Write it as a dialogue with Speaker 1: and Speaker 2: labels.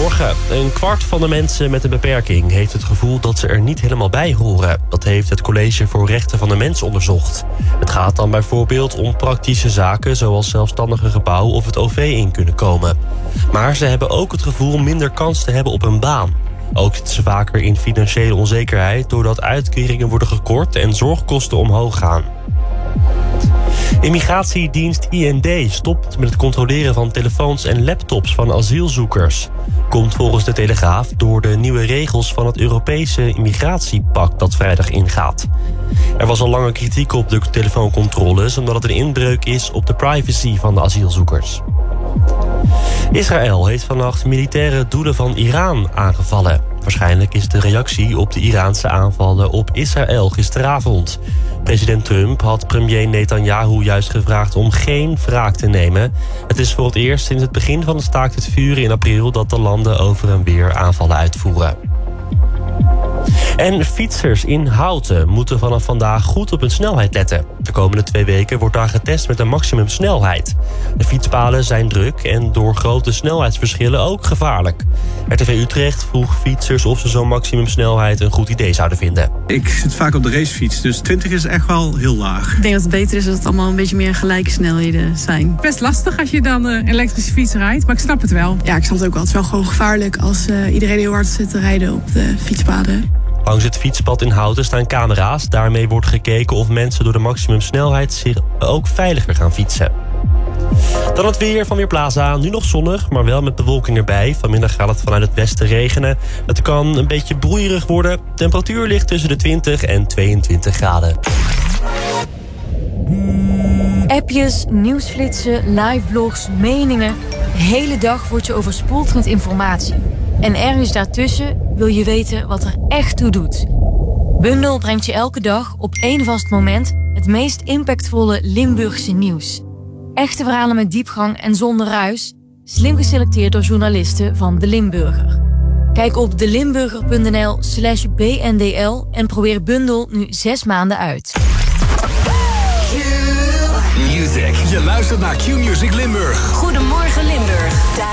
Speaker 1: Goedemorgen. Een kwart van de mensen met een beperking heeft het gevoel dat ze er niet helemaal bij horen. Dat heeft het College voor Rechten van de Mens onderzocht. Het gaat dan bijvoorbeeld om praktische zaken zoals zelfstandige gebouw of het OV in kunnen komen. Maar ze hebben ook het gevoel minder kans te hebben op een baan. Ook zitten ze vaker in financiële onzekerheid doordat uitkeringen worden gekort en zorgkosten omhoog gaan. Immigratiedienst IND stopt met het controleren van telefoons en laptops van asielzoekers. Komt volgens de Telegraaf door de nieuwe regels van het Europese immigratiepact dat vrijdag ingaat. Er was al lange kritiek op de telefooncontroles omdat het een inbreuk is op de privacy van de asielzoekers. Israël heeft vannacht militaire doelen van Iran aangevallen. Waarschijnlijk is de reactie op de Iraanse aanvallen op Israël gisteravond. President Trump had premier Netanyahu juist gevraagd om geen wraak te nemen. Het is voor het eerst sinds het begin van het staakt het vuren in april dat de landen over en weer aanvallen uitvoeren. En fietsers in Houten moeten vanaf vandaag goed op hun snelheid letten. De komende 2 weken wordt daar getest met een maximumsnelheid. De fietspaden zijn druk en door grote snelheidsverschillen ook gevaarlijk. RTV Utrecht vroeg fietsers of ze zo'n maximumsnelheid een goed idee zouden vinden.
Speaker 2: Ik zit vaak op de racefiets, dus 20 is echt wel heel laag.
Speaker 3: Ik denk dat het beter is dat het allemaal een beetje meer gelijke snelheden zijn.
Speaker 4: Best lastig als je dan een elektrische fiets rijdt, maar ik snap het wel.
Speaker 3: Ja, ik snap het ook wel. Het is wel gewoon gevaarlijk als iedereen heel hard zit te rijden op de fietspaden.
Speaker 1: Langs het fietspad in Houten staan camera's. Daarmee wordt gekeken of mensen door de maximumsnelheid zich ook veiliger gaan fietsen. Dan het weer van Weerplaza. Nu nog zonnig, maar wel met bewolking erbij. Vanmiddag gaat het vanuit het westen regenen. Het kan een beetje broeierig worden. Temperatuur ligt tussen de 20 en 22 graden.
Speaker 5: Appjes, nieuwsflitsen, livevlogs, meningen. De hele dag word je overspoeld met informatie. En ergens daartussen wil je weten wat er echt toe doet. Bundel brengt je elke dag op één vast moment het meest impactvolle Limburgse nieuws. Echte verhalen met diepgang en zonder ruis. Slim geselecteerd door journalisten van De Limburger. Kijk op delimburger.nl/bndl en probeer Bundel nu 6 maanden uit.
Speaker 6: Music. Je luistert naar Q-Music Limburg.
Speaker 7: Goedemorgen Limburg.